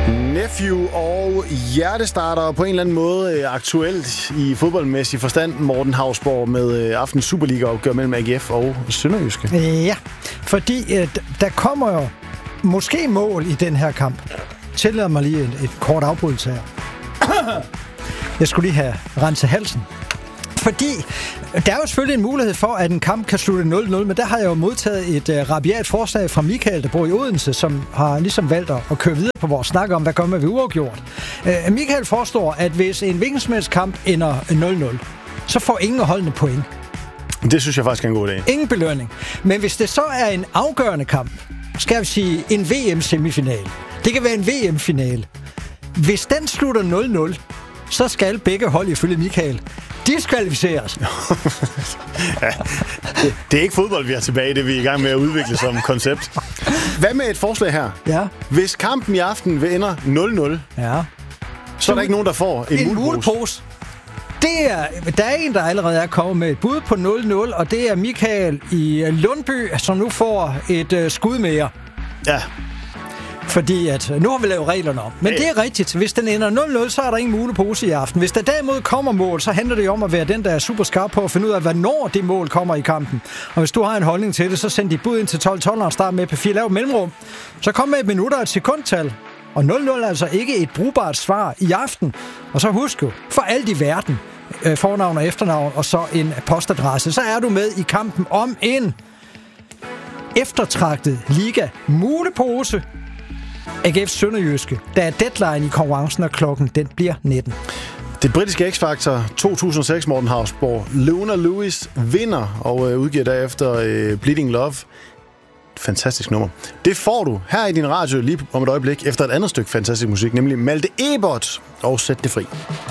Nephew og hjertestarter på en eller anden måde aktuelt i fodboldmæssig forstand. Morten Hausborg med aftens Superliga-opgør mellem AGF og Sønderjyske. Ja, fordi der kommer jo måske mål i den her kamp. Tillad mig lige et kort afbrydelse her. Jeg skulle lige have renset halsen. Fordi der er jo selvfølgelig en mulighed for, at en kamp kan slutte 0-0, men der har jeg jo modtaget et rabiat forslag fra Michael, der bor i Odense, som har ligesom valgt at køre videre på vores snak om, hvad gør man ved uafgjort. Michael forestår, at hvis en hvilkensmældskamp ender 0-0, så får ingen af holdene point. Det synes jeg faktisk er en god idé. Ingen belønning. Men hvis det så er en afgørende kamp, skal vi sige en VM-semifinale. Det kan være en VM-finale. Hvis den slutter 0-0, så skal begge hold ifølge Michael diskvalificeres. Ja, det er ikke fodbold, vi er tilbage. Det er vi i gang med at udvikle som koncept. Hvad med et forslag her? Ja. Hvis kampen i aften vil ender 0-0, ja, så er der ikke nogen, der får en mulepose. Der er en, der allerede er kommet med et bud på 0-0, og det er Michael i Lundby, som nu får et skud mere. Ja. Fordi at nu har vi lavet reglerne om. Men det er rigtigt. Hvis den ender 0-0, så er der ingen mulepose i aften. Hvis der derimod kommer mål, så handler det om at være den, der er super skarp på at finde ud af, hvornår det mål kommer i kampen. Og hvis du har en holdning til det, så send dit bud ind til 12 og start med P4, lav mellemrum. Så kom med et minut og et sekundtal. Og 0-0 er altså ikke et brugbart svar i aften. Og så husk jo, for alt i verden, fornavn og efternavn, og så en postadresse, så er du med i kampen om en eftertragtet liga mulepose. AGF Sønderjyske. Der er deadline i konkurrencen, og klokken den bliver 19. Det britiske X-Factor 2006, Morten Hausborg. Luna Lewis vinder og udgiver derefter Bleeding Love. Fantastisk nummer. Det får du her i din radio lige om et øjeblik efter et andet stykke fantastisk musik, nemlig Malte Ebert og Sæt det fri.